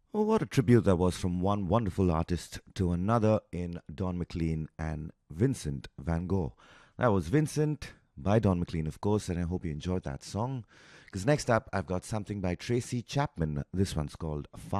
Oh, what a tribute that was from one wonderful artist to another in Don McLean and Vincent van Gogh. That was Vincent by Don McLean, of course, and I hope you enjoyed that song. Because next up, I've got something by Tracy Chapman. This one's called